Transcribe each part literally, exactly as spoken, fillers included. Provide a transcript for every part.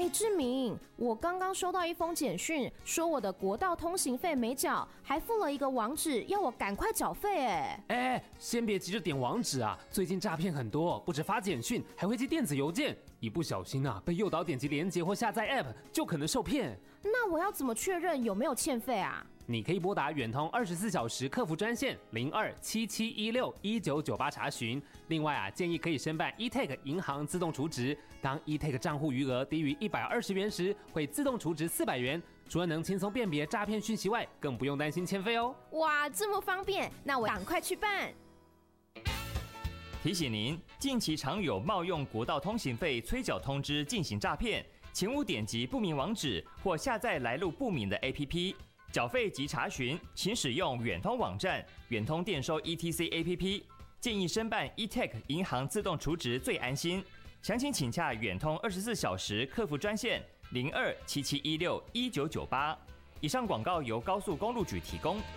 哎，志明，我刚刚收到一封简讯，说我的国道通行费没缴，还附了一个网址，要我赶快缴费。哎， 哎，先别急着点网址啊，最近诈骗很多，不止发简讯，还会寄电子邮件，一不小心啊，被诱导点击连结或下载 App， 就可能受骗。 那我要怎么确认有没有欠费啊？ 你可以拨打远通二十四小时客服专线零二七七一六一九九八查询。另外啊，建议可以申办 eTag 银行自动储值，当 eTag 账户余额低于一百二十元时，会自动储值四百元。除了能轻松辨别诈骗讯息外，更不用担心欠费哦。 哇，这么方便，那我赶快去办。 提醒您，近期常有冒用国道通行费催缴通知进行诈骗，请勿点击不明网址或下载来路不明的 A P P。缴费及查询，请使用远通网站、远通电收 E T C A P P。建议申办 eTag 银行自动储值最安心。详情请洽远通二十四小时客服专线零二七七一六一九九八。以上广告由高速公路局提供。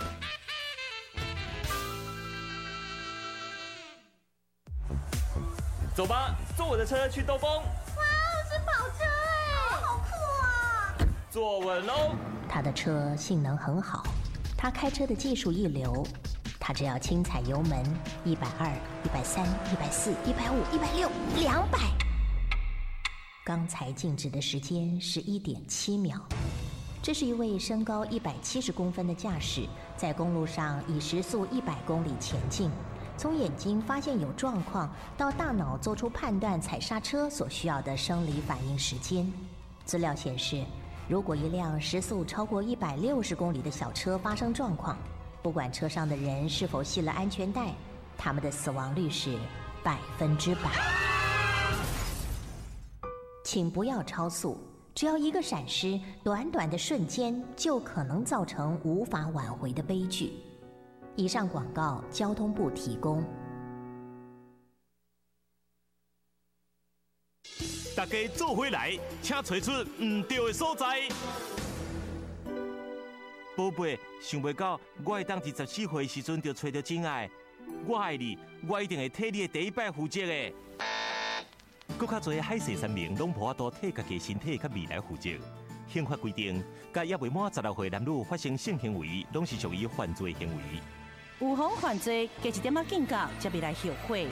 走吧，坐我的车去兜风。 哇，是跑车哎，好酷啊！ 坐稳喽。 他的车性能很好，他开车的技术一流，他只要轻踩油门，一百二、一百三、一百四、一百五、一百六、两百。刚才静止的时间是一点七秒。这是一位身高一百七十公分的驾驶，在公路上以时速一百公里前进。从眼睛发现有状况，到大脑做出判断踩刹车所需要的生理反应时间。资料显示，如果一辆时速超过一百六十公里的小车发生状况，不管车上的人是否系了安全带，他们的死亡率是百分之百。请不要超速，只要一个闪失，短短的瞬间就可能造成无法挽回的悲剧。以上广告，交通部提供。 大家做回来，请找出唔对的所在。宝贝，想袂到我会当伫十四岁时阵就找到真爱。我爱你，我一定会替你的第一摆负责的。搁较侪海誓山盟，拢无法度替家己身体甲未来负责。刑法规定，甲也未满十六岁男女发生性行为，拢是属于犯罪行为。 有妨犯罪，加一点仔警告，才袂来后悔。